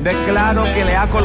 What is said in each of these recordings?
Declaro que le ha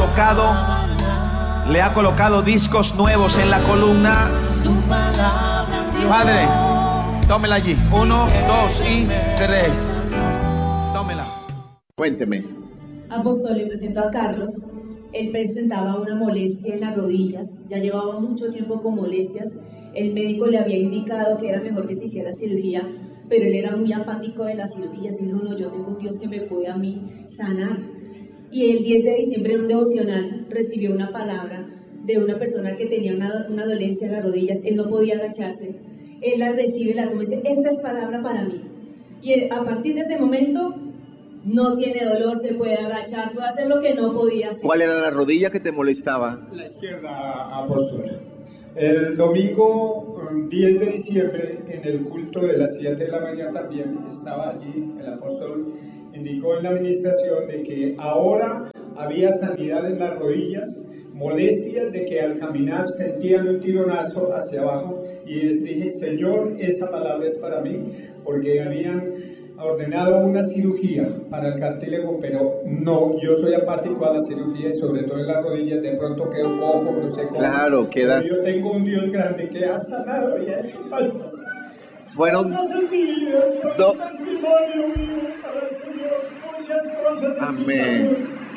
colocado discos nuevos en la columna. Padre, tómela allí. 1, 2 y 3. Tómela. Cuénteme. Apóstol, le presento a Carlos. Él presentaba una molestia en las rodillas. Ya llevaba mucho tiempo con molestias. El médico le había indicado que era mejor que se hiciera cirugía, pero él era muy apático de las cirugías y dijo: no, yo tengo un Dios que me puede a mí sanar. Y el 10 de diciembre en un devocional recibió una palabra de una persona que tenía una dolencia en las rodillas. Él no podía agacharse. Él la recibe, la toma y dice: esta es palabra para mí. Y a partir de ese momento no tiene dolor, se puede agachar, puede hacer lo que no podía hacer. ¿Cuál era la rodilla que te molestaba? La izquierda, apóstol. El domingo 10 de diciembre, en el culto de las 7 de la mañana también estaba allí. El apóstol indicó en la administración de que ahora había sanidad en las rodillas, molestias de que al caminar sentían un tironazo hacia abajo, y les dije: Señor, esa palabra es para mí, porque habían ordenado una cirugía para el cartílago, pero no, yo soy apático a la cirugía y sobre todo en las rodillas, de pronto quedo cojo, no sé cómo. Claro, quedas. Yo tengo un Dios grande que ha sanado y ha hecho faltas. Fueron dos. Amén.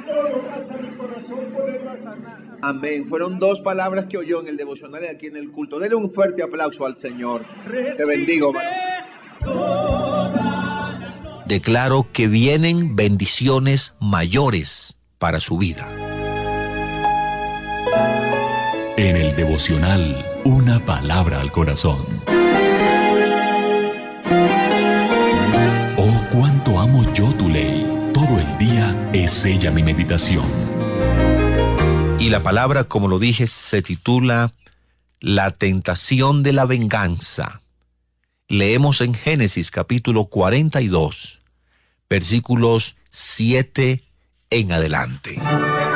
Amén. Fueron dos palabras que oyó en el devocional y aquí en el culto. Dele un fuerte aplauso al Señor. Te bendigo, hermano. Declaro que vienen bendiciones mayores para su vida. En el devocional, una palabra al corazón. Oh, cuánto amo yo tu ley. Todo el día es ella mi meditación. Y la palabra, como lo dije, se titula La tentación de la venganza. Leemos en Génesis capítulo 42, versículos 7 en adelante.